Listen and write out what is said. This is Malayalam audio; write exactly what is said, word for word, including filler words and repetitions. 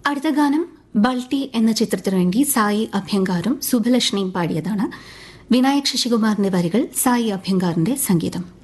അടുത്ത ഗാനം ബൾട്ടി എന്ന ചിത്രത്തിനു വേണ്ടി സായി അഭ്യങ്കാറും സുഭലക്ഷ്മിയും പാടിയതാണ്. വിനായക് ശശികുമാറിന്റെ വരികൾ, സായി അഭ്യങ്കാറിന്റെ സംഗീതം.